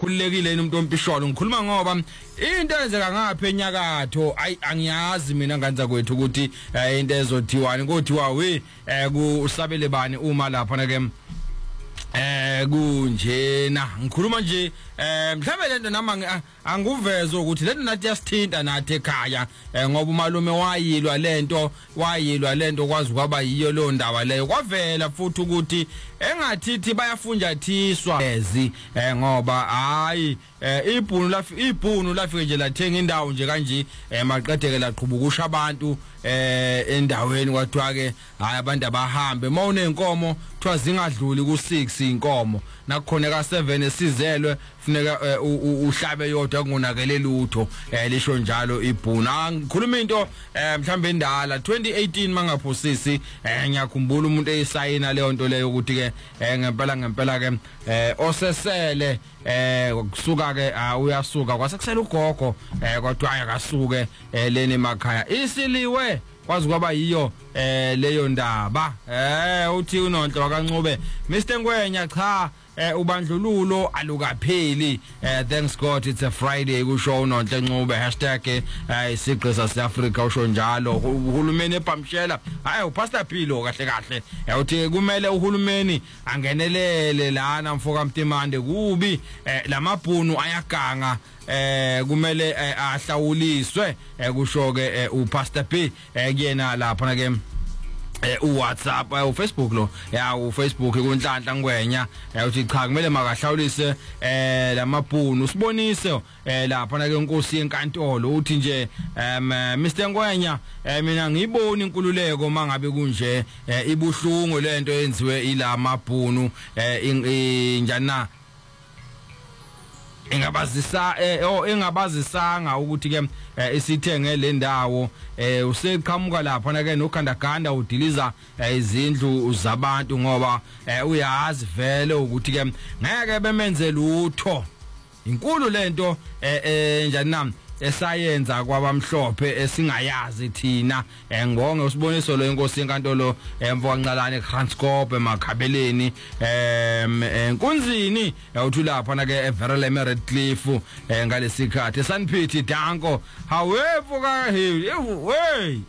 khululekile umuntu ompisholo ngikhuluma ngoba into ezeka ngapha enyakatho angiyazi mina nganza kwethu ukuthi into ezothiwani kuthiwa we kusabele bani uma lapha na ke kunjena ngikhuluma nje mhlawumbe lento nama anguveze ukuthi lento nathi yasithinta nathi ekhaya ngoba umalume wayilwa lento kwazi kwaba yiyo lo ndaba leyo kwavela futhi ukuthi engathithi bayafunjathiswa ezi ngoba hayi ibhunu lafike nje lathenga indawo nje kanje maqedeke laqhubukusha abantu endaweni kwathiwa ke hayi abantu abahambe mawunenkomo kuthiwa zingadluli ku6 inkomo nakukhona ka7 esizelwe funeka uhlabe yodwa kungonakele lutho lisho njalo ibhuna ngikhuluma into mhlambe endala 2018 mangaphosisi ngiyakhumbula umuntu eyisayina leyo nto leyo ukuthi ke ngempela ke osesele kusuka ke uyasuka kwasekusela ugogo kodwa akasuke leni emakhaya isiliwe kwazi kwaba yiyo leyo ndaba uthi uNonhle wakaNcube Mr Ngwenya cha ubandlululo alukapheli thanks God it's a Friday kusho uNonhle Ncube #isigqi saseAfrika usho njalo uhulumeni ePamshela hayi uPastor Philo kahle uthi kumele uhulumeni angenelele lana mfoka Mtimande kubi lamabhunu ayaganga kumele ahlawuliswe kusho ke uPastor P kuyena lapha na ke uWhatsApp uFacebook lo uFacebook kunhlanhla Ngwenya uthi cha kumele makahlawulise lamabhunu sibonise lapha na ke inkosi yenkantolo uthi nje Mr Ngwenya mina ngiyibona inkululeko mangabe kunje ibuhlungu lento yenziwe ilamabhunu injana engabazisanga ukuthi ke isithenge le ndawo useqhamuka lapha na ke nogandaganda udiliza izindlu zabantu ngoba uyazi vele ukuthi ke ngeke bemenze lutho inkulu lento njani esayenza kwabamhlophe esingayazi thina ngibonge usiboniso lo inkosi yenkantolo emfoka Nqalane eKranskop emakhabeleni enkunzini uthi lapha na ke Everell Redcliffe ngalesikhathi Sanpete Danko hawefu ka hey